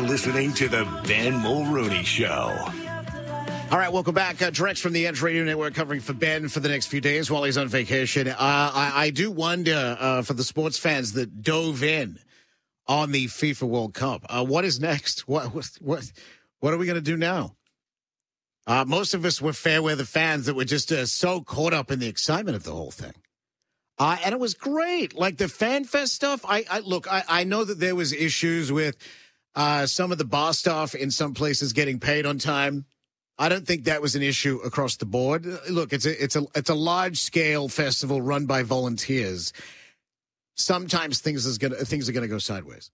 listening to the Ben Mulrooney Show. All right, welcome back. Direct from the Edge Radio Network covering for Ben for the next few days while he's on vacation. I do wonder for the sports fans that dove in on the FIFA World Cup. What is next? What are we going to do now? Most of us were fair weather fans that were just so caught up in the excitement of the whole thing. And it was great. Like the FanFest stuff. I know that there was issues with some of the bar staff in some places getting paid on time. I don't think that was an issue across the board. Look, it's a large scale festival run by volunteers. Sometimes things are gonna go sideways.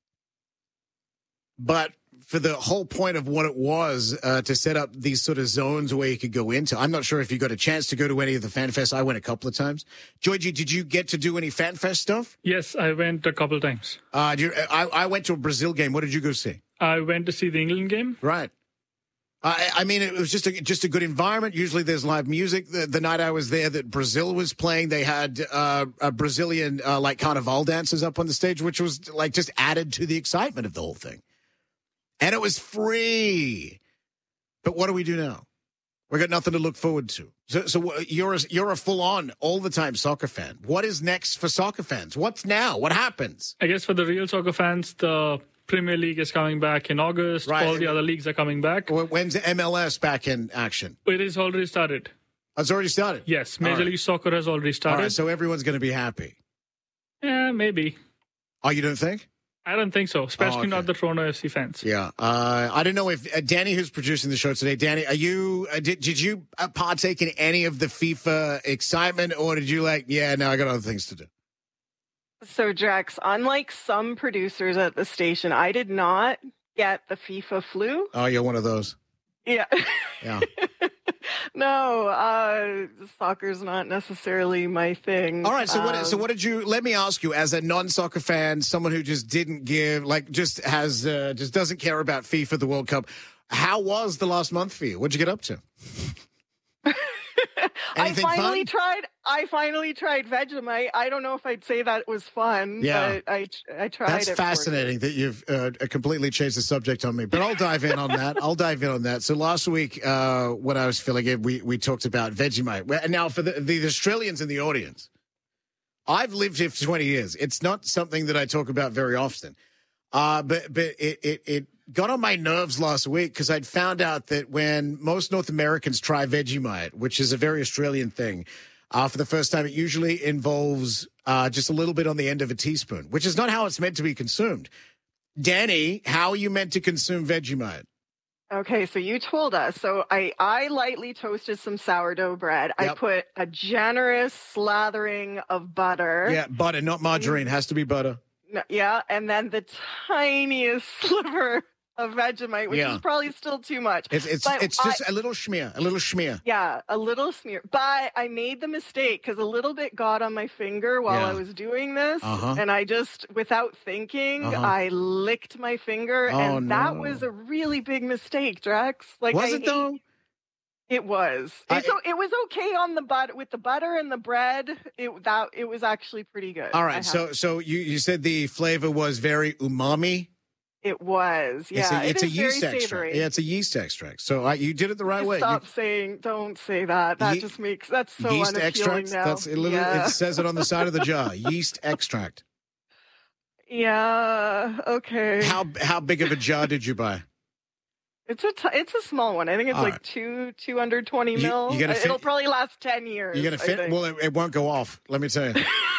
But for the whole point of what it was to set up these sort of zones where you could go into, I'm not sure if you got a chance to go to any of the FanFest. I went a couple of times. Georgie, did you get to do any FanFest stuff? Yes, I went a couple of times. I went to a Brazil game. What did you go see? I went to see the England game. Right. I mean, it was just a good environment. Usually there's live music. The night I was there that Brazil was playing, they had a Brazilian like carnival dancers up on the stage, which was like just added to the excitement of the whole thing. And it was free. But what do we do now? We got nothing to look forward to. So you're a full-on, all-the-time soccer fan. What is next for soccer fans? What's now? What happens? I guess for the real soccer fans, the Premier League is coming back in August. Right. All the other leagues are coming back. When's the MLS back in action? It is already started. It's already started? Yes. Major League Soccer has already started. All right, so everyone's going to be happy. Yeah, maybe. Oh, you don't think? I don't think so, especially not the Toronto FC fans. Yeah. I don't know if Danny, who's producing the show today, Danny, are you did you partake in any of the FIFA excitement, or did you I got other things to do? So, Drex, unlike some producers at the station, I did not get the FIFA flu. Oh, you're one of those. Yeah. Yeah. No, soccer's not necessarily my thing. All right. So what did you? Let me ask you, as a non-soccer fan, someone who just didn't give, just doesn't care about FIFA, the World Cup. How was the last month for you? What'd you get up to? I finally tried Vegemite. I don't know if I'd say that was fun, but I tried. That's fascinating that you've completely changed the subject on me. But I'll dive in on that. So last week, when I was filling in, we talked about Vegemite. And now for the Australians in the audience, I've lived here for 20 years. It's not something that I talk about very often. But it got on my nerves last week because I'd found out that when most North Americans try Vegemite, which is a very Australian thing, for the first time, it usually involves just a little bit on the end of a teaspoon, which is not how it's meant to be consumed. Danny, how are you meant to consume Vegemite? Okay, so you told us. So I lightly toasted some sourdough bread. Yep. I put a generous slathering of butter. Yeah, butter, not margarine. Has to be butter. Yeah, and then the tiniest sliver of Vegemite, which is probably still too much. It's just a little schmear. Yeah, a little smear. But I made the mistake because a little bit got on my finger while I was doing this, and I just, without thinking, I licked my finger, and that was a really big mistake, Drex. Was it though? It was. It was okay on the butter with the butter and the bread. It was actually pretty good. All right. So you said the flavor was very umami. It was. Yeah. It's a yeast extract. Savory. Yeah, it's a yeast extract. So you did it the right way. Don't say that. That just makes that's so yeast unappealing extract. now. That's a little. It says it on the side of the jar. Yeast extract. Yeah. Okay. How big of a jar did you buy? It's a small one. I think it's 220 mil. It'll probably last 10 years. You're gonna fit. Well, it won't go off. Let me tell you.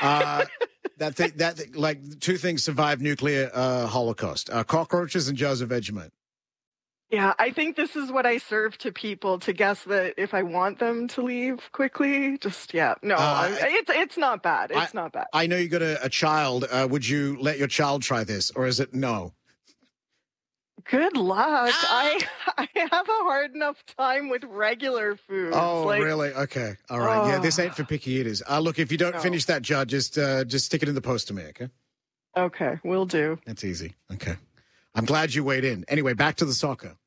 That like two things survived nuclear holocaust: cockroaches and jars of Vegemite. Yeah, I think this is what I serve to people to guess that if I want them to leave quickly. It's not bad. It's not bad. I know you got a child. Would you let your child try this, or is it no? Good luck. I have a hard enough time with regular food. Oh, really? Okay. All right. Yeah, this ain't for picky eaters. Look, if you don't finish that jar, just stick it in the post to me, okay? Okay, will do. That's easy. Okay. I'm glad you weighed in. Anyway, back to the soccer.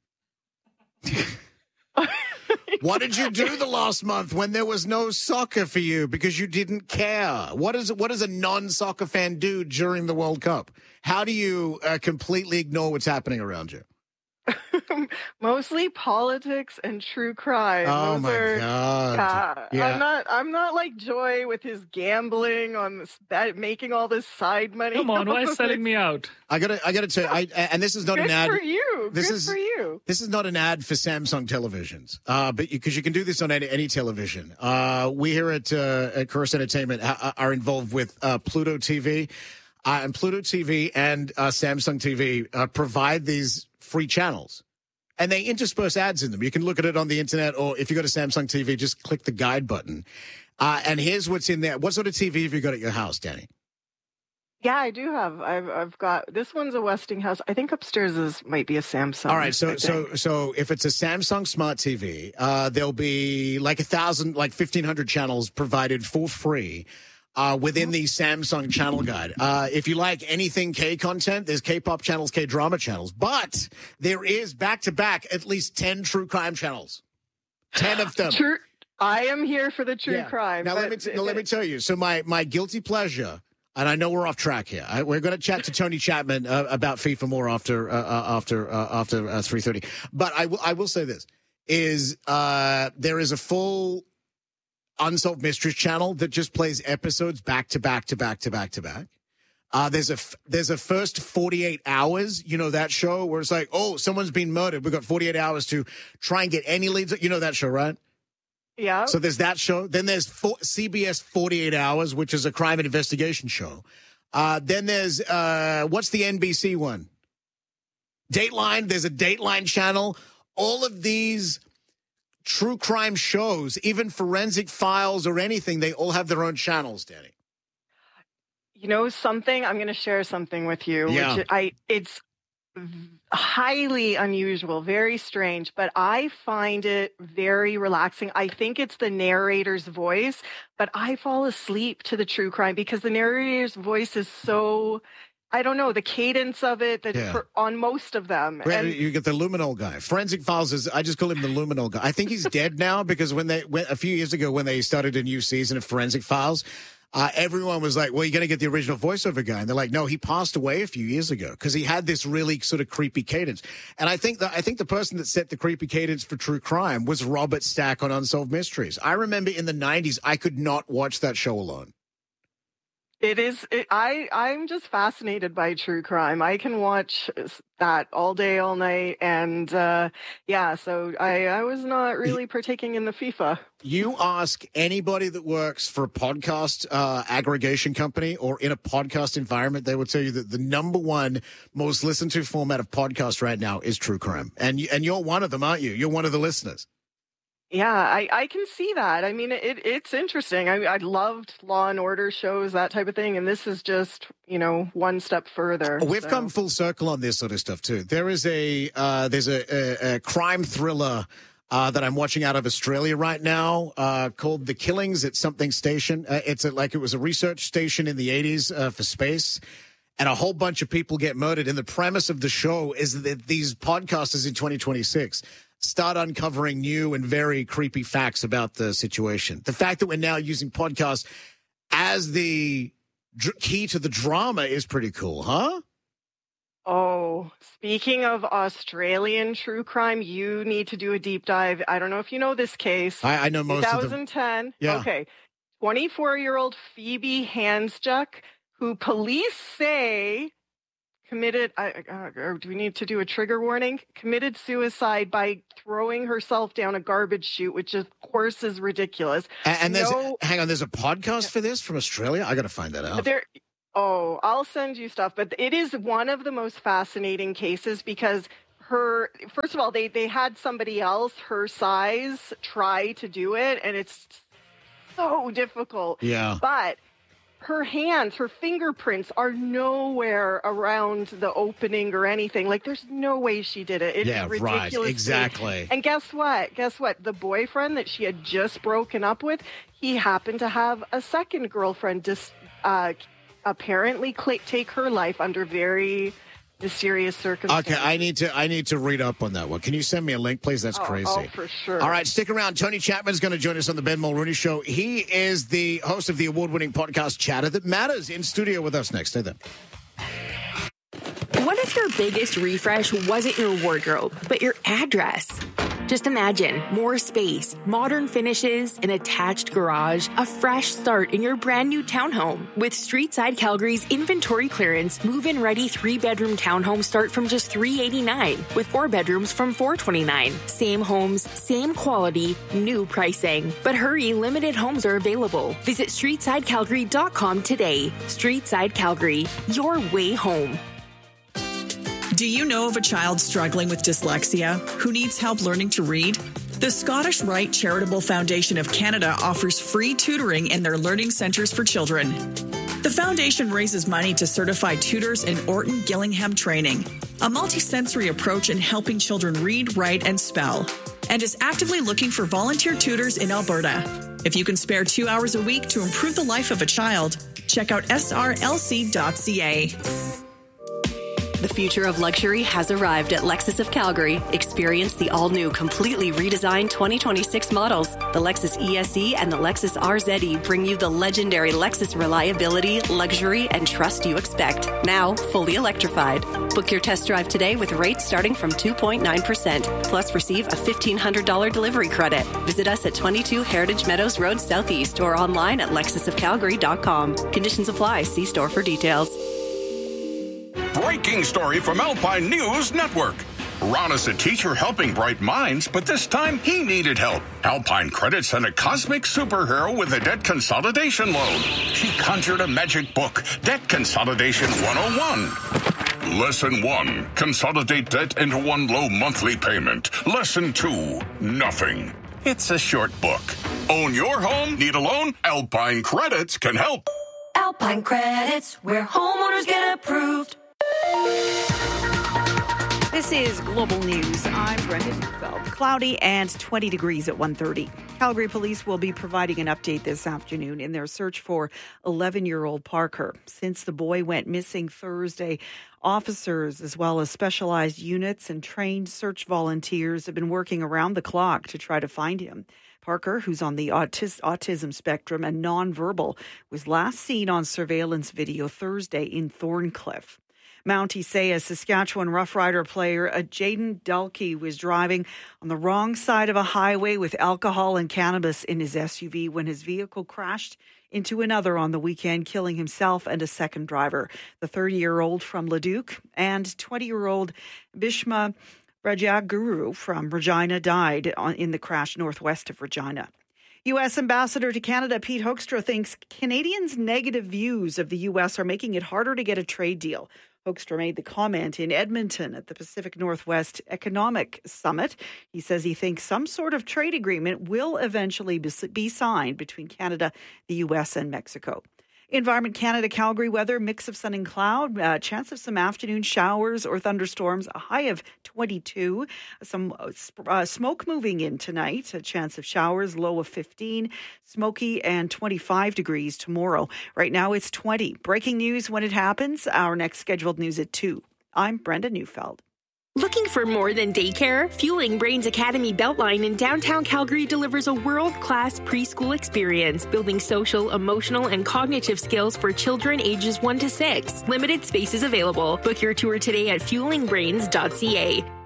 What did you do the last month when there was no soccer for you because you didn't care? What does a non-soccer fan do during the World Cup? How do you completely ignore what's happening around you? Mostly politics and true crime. Oh, God. Yeah. I'm not like Joy with his gambling on this, making all this side money. Come on, why selling me out? I gotta tell you, and this is not an ad. Good for you. Good for you. This is not an ad for Samsung televisions, but because you can do this on any television. We here at Corus Entertainment are involved with Pluto TV. And Pluto TV and Samsung TV provide these free channels. And they intersperse ads in them. You can look at it on the internet, or if you go to Samsung TV, just click the guide button. And here's what's in there. What sort of TV have you got at your house, Danny? Yeah, I do have. I've got, this one's a Westinghouse. I think upstairs might be a Samsung. All right, so if it's a Samsung Smart TV, there'll be like 1,500 channels provided for free. Within the Samsung channel guide. If you like anything K content, there's K-pop channels, K-drama channels. But there is back-to-back at least 10 true crime channels. 10 of them. True. I am here for the true crime. Now, let me tell you. So my guilty pleasure, and I know we're off track here. We're going to chat to Tony Chapman about FIFA more after 3:30. But I will say this, is there is a full Unsolved Mysteries channel that just plays episodes back to back to back to back to back. There's a first 48 hours, you know, that show where it's like, oh, someone's been murdered. We've got 48 hours to try and get any leads. You know that show, right? Yeah. So there's that show. Then there's CBS 48 Hours, which is a crime and investigation show. Then there's, what's the NBC one? Dateline. There's a Dateline channel. All of these true crime shows, even Forensic Files or anything, they all have their own channels, Danny. You know something? I'm going to share something with you. Yeah. Which it's highly unusual, very strange, but I find it very relaxing. I think it's the narrator's voice, but I fall asleep to the true crime because the narrator's voice is so... I don't know, the cadence of it on most of them. And you get the Luminol guy. Forensic Files I just call him the Luminol guy. I think he's dead now because a few years ago when they started a new season of Forensic Files, everyone was like, well, you're going to get the original voiceover guy. And they're like, no, he passed away a few years ago because he had this really sort of creepy cadence. And I think the person that set the creepy cadence for true crime was Robert Stack on Unsolved Mysteries. I remember in the 90s, I could not watch that show alone. It is. I'm just fascinated by true crime. I can watch that all day, all night, and so I was not really partaking in the FIFA. You ask anybody that works for a podcast aggregation company or in a podcast environment, they will tell you that the number one most listened to format of podcast right now is true crime, and you're one of them, aren't you? You're one of the listeners. Yeah, I can see that. I mean, it's interesting. I loved Law and Order shows, that type of thing, and this is just, one step further. We've come full circle on this sort of stuff too. There is there's a crime thriller that I'm watching out of Australia right now called The Killings at something station. It was a research station in the 80s for space. And a whole bunch of people get murdered. And the premise of the show is that these podcasters in 2026 start uncovering new and very creepy facts about the situation. The fact that we're now using podcasts as the key to the drama is pretty cool, huh? Oh, speaking of Australian true crime, you need to do a deep dive. I don't know if you know this case. I know most of them. 2010. Yeah. Okay. 24-year-old Phoebe Hansjuk, who police say committed, do we need to do a trigger warning? Committed suicide by throwing herself down a garbage chute, which of course is ridiculous. And there's a podcast for this from Australia? I got to find that out. I'll send you stuff. But it is one of the most fascinating cases because first of all, they had somebody else her size try to do it, and it's so difficult. Yeah. But her hands, her fingerprints are nowhere around the opening or anything. Like, there's no way she did it. It's ridiculous. Right, exactly. And guess what? The boyfriend that she had just broken up with, he happened to have a second girlfriend apparently take her life under very mysterious circumstances. Okay, I need to read up on that one. Can you send me a link, please? That's crazy. Oh, for sure. All right, stick around. Tony Chapman's going to join us on the Ben Mulrooney Show. He is the host of the award-winning podcast Chatter That Matters, in studio with us next. Stay there. What if your biggest refresh wasn't your wardrobe, but your address? Just imagine more space, modern finishes, an attached garage, a fresh start in your brand new townhome. With Streetside Calgary's inventory clearance, move-in ready 3-bedroom townhomes start from just $389, with 4 bedrooms from $429. Same homes, same quality, new pricing. But hurry, limited homes are available. Visit StreetsideCalgary.com today. Streetside Calgary, your way home. Do you know of a child struggling with dyslexia who needs help learning to read? The Scottish Rite Charitable Foundation of Canada offers free tutoring in their learning centres for children. The foundation raises money to certify tutors in Orton Gillingham training, a multisensory approach in helping children read, write, and spell, and is actively looking for volunteer tutors in Alberta. If you can spare 2 hours a week to improve the life of a child, check out srlc.ca. The future of luxury has arrived at Lexus of Calgary. Experience the all-new, completely redesigned 2026 models. The Lexus ESE and the Lexus RZE bring you the legendary Lexus reliability, luxury, and trust you expect. Now, fully electrified. Book your test drive today with rates starting from 2.9%. Plus, receive a $1,500 delivery credit. Visit us at 22 Heritage Meadows Road Southeast or online at lexusofcalgary.com. Conditions apply. See store for details. Breaking story from Alpine News Network. Ron is a teacher helping bright minds, but this time he needed help. Alpine Credit sent a cosmic superhero with a debt consolidation loan. She conjured a magic book, Debt Consolidation 101. Lesson 1, consolidate debt into one low monthly payment. Lesson 2, nothing. It's a short book. Own your home? Need a loan? Alpine Credits can help. Alpine Credits, where homeowners get approved. This is Global News. I'm Brenda Neufeld. Cloudy and 20 degrees at 1:30. Calgary Police will be providing an update this afternoon in their search for 11-year-old Parker. Since the boy went missing Thursday, officers as well as specialized units and trained search volunteers have been working around the clock to try to find him. Parker, who's on the autism spectrum and nonverbal, was last seen on surveillance video Thursday in Thorncliffe. Mount Isaiah, Saskatchewan Rough Rider player Jaden Dulkey was driving on the wrong side of a highway with alcohol and cannabis in his SUV when his vehicle crashed into another on the weekend, killing himself and a second driver. The 30-year-old from Leduc and 20-year-old Bhishma Rajaguru from Regina died in the crash northwest of Regina. U.S. Ambassador to Canada Pete Hoekstra thinks Canadians' negative views of the U.S. are making it harder to get a trade deal. Hoekstra made the comment in Edmonton at the Pacific Northwest Economic Summit. He says he thinks some sort of trade agreement will eventually be signed between Canada, the U.S. and Mexico. Environment Canada, Calgary weather, mix of sun and cloud, chance of some afternoon showers or thunderstorms, a high of 22. Some smoke moving in tonight, a chance of showers, low of 15. Smoky and 25 degrees tomorrow. Right now it's 20. Breaking news when it happens. Our next scheduled news at 2. I'm Brenda Neufeld. Looking for more than daycare? Fueling Brains Academy Beltline in downtown Calgary delivers a world-class preschool experience, building social, emotional, and cognitive skills for children ages 1 to 6. Limited spaces available. Book your tour today at fuelingbrains.ca.